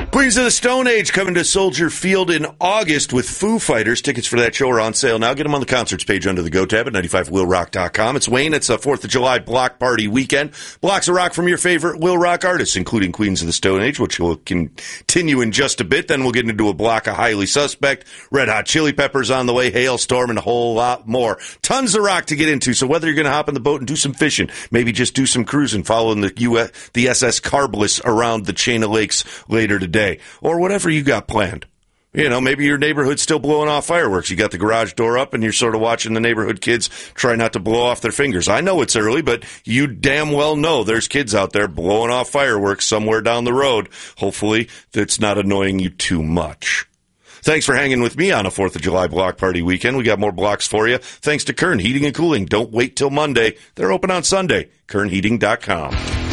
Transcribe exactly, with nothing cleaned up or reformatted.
Queens of the Stone Age coming to Soldier Field in August with Foo Fighters. Tickets for that show are on sale now. Get them on the concerts page under the Go tab at ninety-five will rock dot com. It's Wayne. It's a fourth of July block party weekend. Blocks of rock from your favorite Will Rock artists, including Queens of the Stone Age, which will continue in just a bit. Then we'll get into a block of Highly Suspect, Red Hot Chili Peppers on the way, Hailstorm, and a whole lot more. Tons of rock to get into. So whether you're going to hop in the boat and do some fishing, maybe just do some cruising, following the U S, the S S Carbliss around the chain of lakes later today, or whatever you got planned. You know, maybe your neighborhood's still blowing off fireworks. You got the garage door up and you're sort of watching the neighborhood kids try not to blow off their fingers. I know it's early, but you damn well know there's kids out there blowing off fireworks somewhere down the road. Hopefully that's not annoying you too much. Thanks for hanging with me on a fourth of July block party weekend. We got more blocks for you. Thanks to Kern Heating and Cooling. Don't wait till Monday. They're open on Sunday. kern heating dot com.